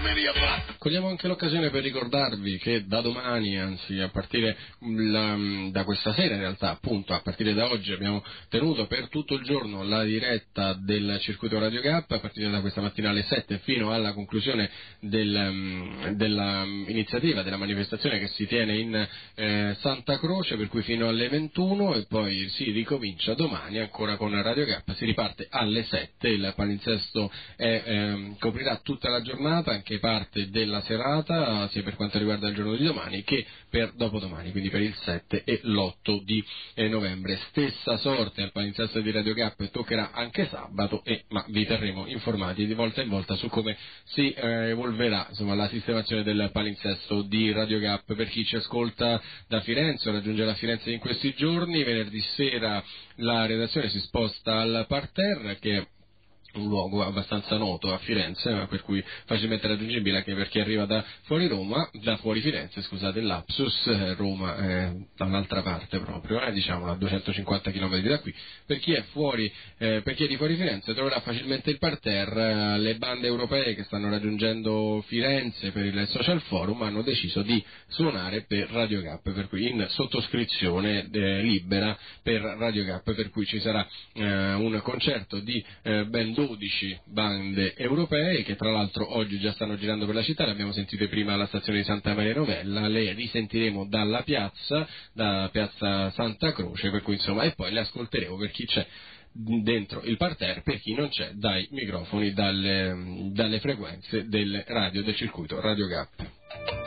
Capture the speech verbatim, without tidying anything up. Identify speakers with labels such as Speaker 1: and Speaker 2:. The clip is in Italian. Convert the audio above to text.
Speaker 1: Cogliamo anche l'occasione per ricordarvi che da domani, anzi a partire la, da questa sera in realtà, appunto a partire da oggi abbiamo tenuto per tutto il giorno la diretta del circuito Radio Gap, a partire da questa mattina alle sette fino alla conclusione del, della iniziativa, della manifestazione che si tiene in eh, Santa Croce, per cui fino alle ventuno, e poi si ricomincia domani ancora con Radio Gap, si riparte alle sette, il palinsesto è, eh, coprirà tutta la giornata, anche parte della serata, sia per quanto riguarda il giorno di domani che per dopodomani, quindi per il sette e l'otto di eh, novembre. Stessa sorte al palinsesto di Radio Gap toccherà anche sabato, e, ma vi terremo informati di volta in volta su come si eh, evolverà insomma, la sistemazione del palinsesto di Radio Gap. Per chi ci ascolta da Firenze o raggiunge la Firenze in questi giorni, venerdì sera la redazione si sposta al parterre, che è un luogo abbastanza noto a Firenze, ma per cui facilmente raggiungibile anche per chi arriva da fuori Roma, da fuori Firenze, scusate, lapsus, eh, Roma eh, dall'altra parte proprio, eh, diciamo a duecentocinquanta chilometri da qui. Per chi è fuori, eh, per chi è di fuori Firenze troverà facilmente il parterre. Le bande europee che stanno raggiungendo Firenze per il Social Forum hanno deciso di suonare per Radio Gap, per cui in sottoscrizione eh, libera per Radio Gap, per cui ci sarà eh, un concerto di eh, ben dodici bande europee che tra l'altro oggi già stanno girando per la città. Le abbiamo sentite prima alla stazione di Santa Maria Novella, le risentiremo dalla piazza, da piazza Santa Croce, per cui insomma, e poi le ascolteremo per chi c'è dentro il parterre, per chi non c'è dai microfoni, dalle, dalle frequenze del radio del circuito Radio Gap.